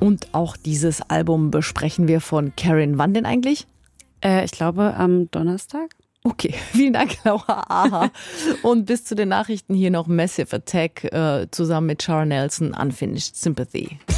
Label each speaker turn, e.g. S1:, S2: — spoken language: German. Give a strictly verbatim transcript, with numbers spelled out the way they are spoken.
S1: Und auch dieses Album besprechen wir von Karin. Wann denn eigentlich?
S2: Äh, ich glaube am Donnerstag.
S1: Okay, vielen Dank, Laura Aha. Und bis zu den Nachrichten hier noch Massive Attack äh, zusammen mit Shara Nelson, Unfinished Sympathy.